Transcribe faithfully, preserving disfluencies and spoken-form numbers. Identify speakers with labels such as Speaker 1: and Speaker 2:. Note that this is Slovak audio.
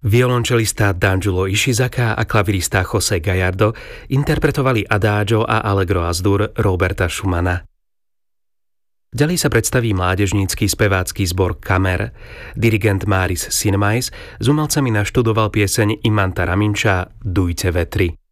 Speaker 1: Violončelista D'Angelo Ishizaka a klavirista José Gallardo interpretovali Adagio a Allegro Asdur Roberta Schumana. Ďalej sa predstaví mládežnícky spevácky zbor Kamer. Dirigent Máris Sinemais s umelcami naštudoval pieseň Imanta Raminča Dujte vetri.